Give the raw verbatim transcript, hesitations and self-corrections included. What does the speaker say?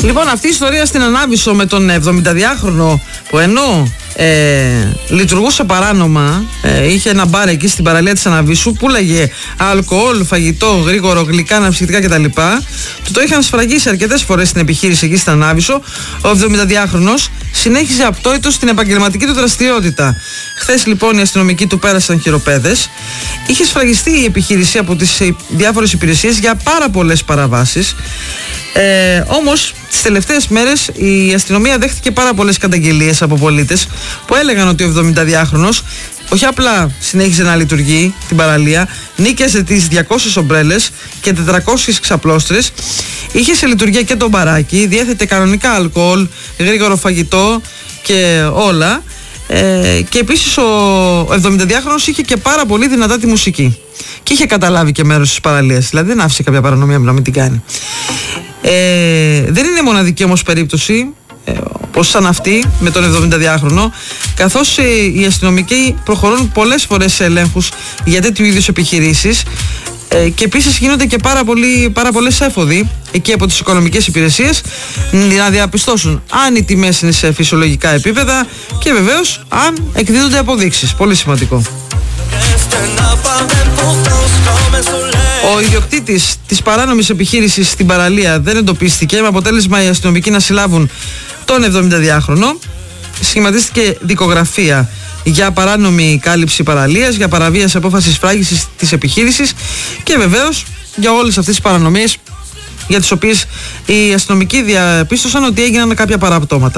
Λοιπόν, αυτή η ιστορία στην Ανάβησσο με τον εβδομηνταδυάχρονο που ενώ ε, λειτουργούσε παράνομα, ε, είχε ένα μπαρ εκεί στην παραλία της Αναβίσσου, πουλάγε αλκοόλ, φαγητό, γρήγορο, γλυκά, αναψυκτικά κτλ. Του το είχαν σφραγίσει αρκετές φορές στην επιχείρηση εκεί στην Ανάβησσο. Ο εβδομηνταδυάχρονος συνέχιζε απτόητος στην επαγγελματική του δραστηριότητα. Χθες λοιπόν οι αστυνομικοί του πέρασαν χειροπέδες. Είχε σφραγιστεί η επιχείρηση από τις διάφορες υπηρεσίες για πάρα πολλές παραβάσεις. Ε, όμως τις τελευταίες μέρες η αστυνομία δέχτηκε πάρα πολλές καταγγελίες από πολίτες που έλεγαν ότι ο εβδομηνταδυάχρονος όχι απλά συνέχιζε να λειτουργεί την παραλία, νίκιαζε τις διακόσιες ομπρέλες και τετρακόσιες ξαπλώστρες, είχε σε λειτουργία και το μπαράκι, διέθετε κανονικά αλκοόλ, γρήγορο φαγητό και όλα. Ε, και επίσης ο εβδομηνταδυάχρονος είχε και πάρα πολύ δυνατά τη μουσική και είχε καταλάβει και μέρος της παραλίας, δηλαδή δεν άφησε κάποια παρανομία να μην την κάνει. Ε, δεν είναι μοναδική όμως περίπτωση ε, όπως σαν αυτή με τον εβδομηνταδυάχρονο, καθώς ε, οι αστυνομικοί προχωρούν πολλές φορές σε ελέγχους για τέτοιου είδους επιχειρήσεις ε, και επίσης γίνονται και πάρα, πολύ, πάρα πολλές έφοδοι εκεί από τις οικονομικές υπηρεσίες να διαπιστώσουν αν οι τιμές είναι σε φυσιολογικά επίπεδα και βεβαίως αν εκδίδονται αποδείξεις. Πολύ σημαντικό. Ο ιδιοκτήτης της παράνομης επιχείρησης στην παραλία δεν εντοπίστηκε, με αποτέλεσμα οι αστυνομικοί να συλλάβουν τον εβδομηνταδυάχρονο. Σχηματίστηκε δικογραφία για παράνομη κάλυψη παραλίας, για παραβίαση απόφασης φράγισης της επιχείρησης και βεβαίως για όλες αυτές τις παρανομίες για τις οποίες οι αστυνομικοί διαπίστωσαν ότι έγιναν κάποια παραπτώματα.